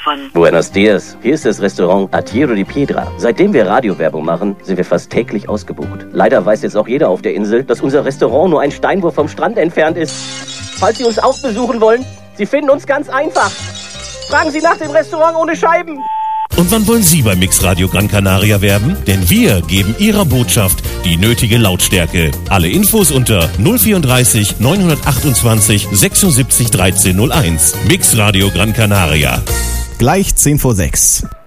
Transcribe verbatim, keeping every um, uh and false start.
von... Buenos dias. Hier ist das Restaurant A Tiro di Piedra. Seitdem wir Radiowerbung machen, sind wir fast täglich ausgebucht. Leider weiß jetzt auch jeder auf der Insel, dass unser Restaurant nur ein Steinwurf vom Strand entfernt ist. Falls Sie uns auch besuchen wollen, Sie finden uns ganz einfach. Fragen Sie nach dem Restaurant ohne Scheiben. Und wann wollen Sie bei Mix Radio Gran Canaria werben? Denn wir geben Ihrer Botschaft die nötige Lautstärke. Alle Infos unter null vierunddreißig neunhundertachtundzwanzig sechsundsiebzig dreizehn null eins. Mix Radio Gran Canaria. Gleich zehn vor sechs.